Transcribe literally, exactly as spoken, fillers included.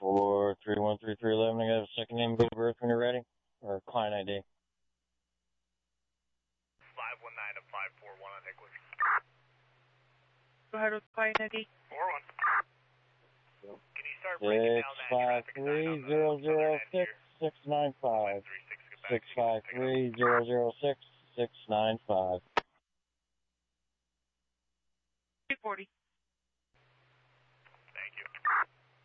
four three one three three eleven. I got a second name, date of birth when you're ready, or client I D. five one nine to five four one on Nicholas. Go ahead with client I D. four one. Can you start breaking Six down that five traffic three sign on the zero southern zero end six here? six nine five. three six, get back Six so you five can pick it up. three zero zero six six nine five. two forty.